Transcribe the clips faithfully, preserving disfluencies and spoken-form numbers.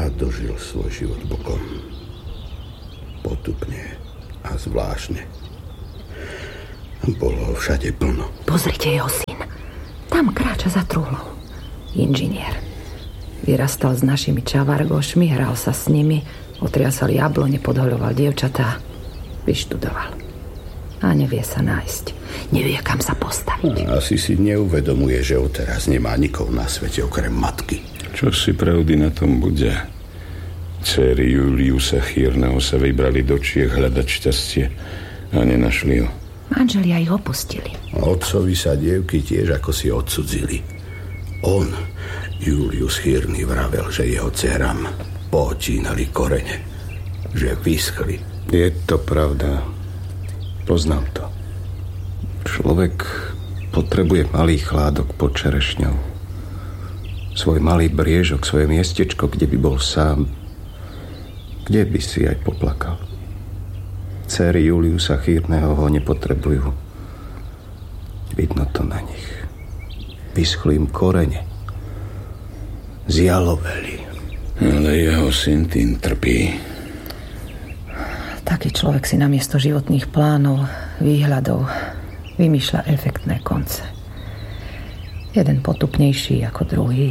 a dožil svoj život bokom. Potupne a zvláštne. Bolo všade plno. Pozrite, jeho syn. Tam kráča za truhlou. Inžinier. Vyrastal s našimi čavargošmi, hral sa s nimi, otriasal jablone, podhoľoval dievčatá. Vyštudoval. A nevie sa nájsť. Nevie, kam sa postaviť. Asi si neuvedomuje, že odteraz nemá nikoho na svete okrem matky. Čo si pravdy na tom bude? Céry Juliusa Chýrneho sa vybrali do Čiech hľadať šťastie a nenašli ho. Manželia ich opustili. Otcovi sa dievky tiež ako si odcudzili. On, Julius Chýrny, vravel, že jeho dcerám pootínali korene, že vyschli. Je to pravda. Poznám to. Človek potrebuje malý chládok pod čerešňou. Svoj malý briežok, svoje miestečko, kde by bol sám. Kde by si aj poplakal. Céry Juliusa Chýrneho ho nepotrebujú. Vidno to na nich. Vyschli im korene. Zjaloveli. Ale jeho syn tým trpí. Taký človek si namiesto životných plánov, výhľadov vymýšľa efektné konce. Jeden potupnejší ako druhý.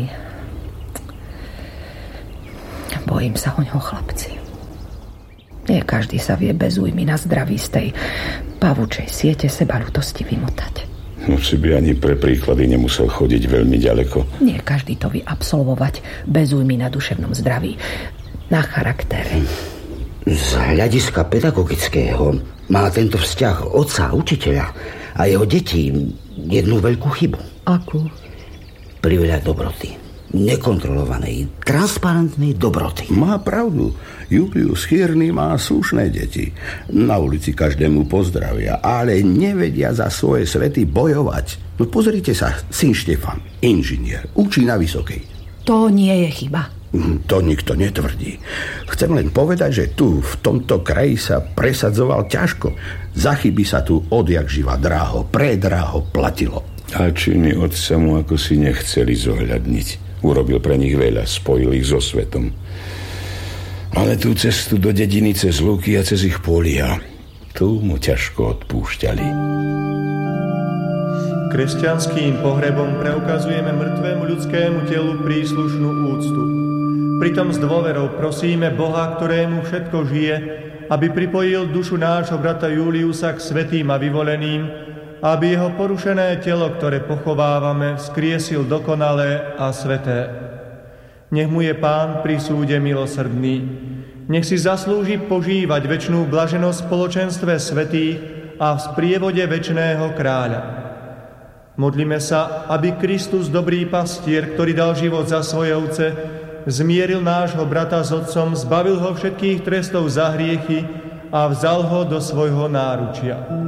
Bojím sa o ňoho, chlapci. Nie každý sa vie bez újmy na zdraví z tej pavučej siete sebaľútosti vymotať. Noci by ani pre príklady nemusel chodiť veľmi ďaleko. Nie každý to vie absolvovať bez újmy na duševnom zdraví, na charaktere. Z hľadiska pedagogického má tento vzťah otca a učiteľa a jeho detí jednu veľkú chybu. Akú? Priveľa dobroty. Nekontrolovanej, transparentnej dobroty. Má pravdu. Julius Chýrny má slušné deti. Na ulici každému pozdravia, ale nevedia za svoje svety bojovať. No pozrite sa, syn Štefan, inžinier, učí na vysokej. To nie je chyba. To nikto netvrdí. Chcem len povedať, že tu, v tomto kraji sa presadzoval ťažko. Za chyby sa tu odjak živa dráho, predráho platilo. A činy otca mu ako si nechceli zohľadniť. Urobil pre nich veľa, spojil ich so svetom. Ale tú cestu do dediny cez lúky a cez ich polia, tu mu ťažko odpúšťali. Kresťanským pohrebom preukazujeme mŕtvemu ľudskému telu príslušnú úctu. Pritom s dôverou prosíme Boha, ktorému všetko žije, aby pripojil dušu nášho brata Juliusa k svätým a vyvoleným, aby jeho porušené telo, ktoré pochovávame, vzkriesil dokonalé a sväté. Nech mu je Pán pri súde milosrdný. Nech si zaslúži požívať večnú blaženosť v spoločenstve svätých a v sprievode večného kráľa. Modlíme sa, aby Kristus, dobrý pastier, ktorý dal život za svoje ovce, zmieril nášho brata s otcom, zbavil ho všetkých trestov za hriechy a vzal ho do svojho náručia.